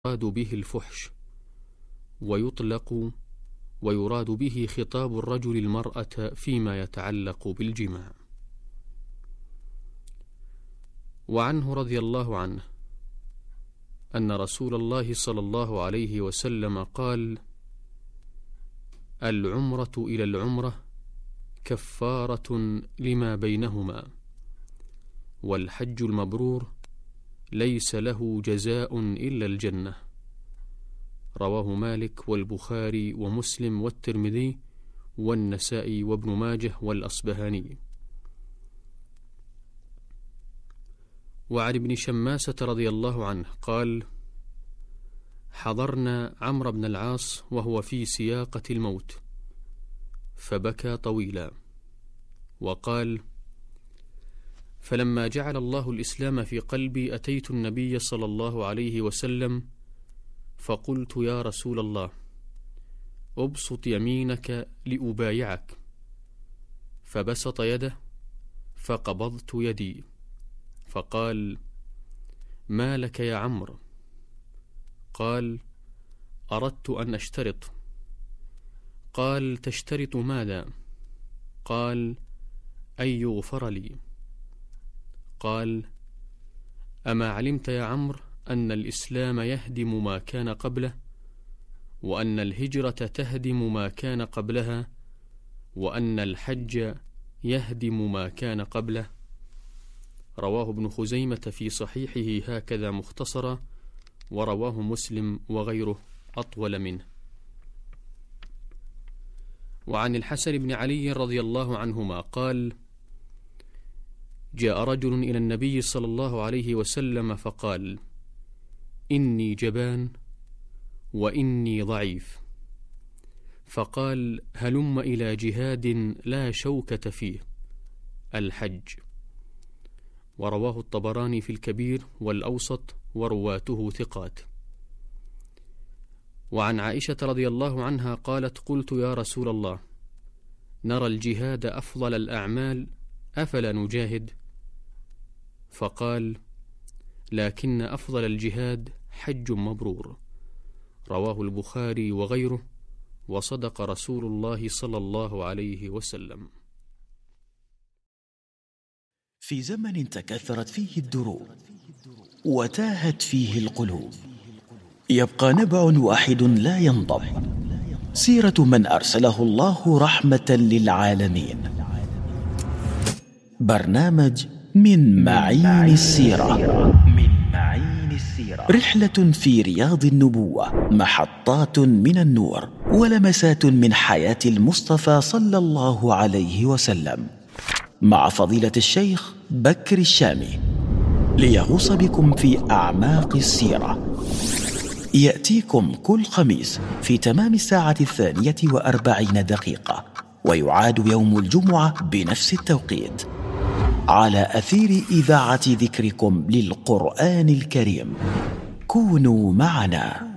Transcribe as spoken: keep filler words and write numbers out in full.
يراد به الفحش، ويطلق ويراد به خطاب الرجل المرأة فيما يتعلق بالجماع. وعنه رضي الله عنه أن رسول الله صلى الله عليه وسلم قال: العمرة إلى العمرة كفارة لما بينهما، والحج المبرور ليس له جزاء إلا الجنة. رواه مالك والبخاري ومسلم والترمذي والنسائي وابن ماجه والأصبهاني. وعن ابن شماسة رضي الله عنه قال: حضرنا عمرو بن العاص وهو في سياقة الموت، فبكى طويلا، وقال: فلما جعل الله الإسلام في قلبي أتيت النبي صلى الله عليه وسلم فقلت: يا رسول الله، أبسط يمينك لأبايعك. فبسط يده فقبضت يدي، فقال: ما لك يا عمرو؟ قال: أردت أن أشترط. قال: تشترط ماذا؟ قال: أن يغفر لي. قال: أما علمت يا عمرو أن الإسلام يهدم ما كان قبله، وأن الهجرة تهدم ما كان قبلها، وأن الحج يهدم ما كان قبله؟ رواه ابن خزيمة في صحيحه هكذا مختصرا، ورواه مسلم وغيره أطول منه. وعن الحسن بن علي رضي الله عنهما قال: جاء رجل إلى النبي صلى الله عليه وسلم فقال: إني جبان وإني ضعيف. فقال: هلم إلى جهاد لا شوكة فيه، الحج. ورواه الطبراني في الكبير والأوسط ورواته ثقات. وعن عائشة رضي الله عنها قالت: قلت يا رسول الله، نرى الجهاد أفضل الأعمال، أفلا نجاهد؟ فقال: لكن أفضل الجهاد حج مبرور. رواه البخاري وغيره، وصدق رسول الله صلى الله عليه وسلم. في زمن تكاثرت فيه الدروب وتاهت فيه القلوب، يبقى نبع واحد لا ينضب، سيرة من أرسله الله رحمة للعالمين. برنامج من معين السيرة، من معين السيرة، رحلة في رياض النبوة، محطات من النور ولمسات من حياة المصطفى صلى الله عليه وسلم، مع فضيلة الشيخ بكر الشامي، ليغوص بكم في أعماق السيرة. يأتيكم كل خميس في تمام الساعة الثانية وأربعين دقيقة، ويعاد يوم الجمعة بنفس التوقيت، على أثير إذاعة ذكركم للقرآن الكريم. كونوا معنا.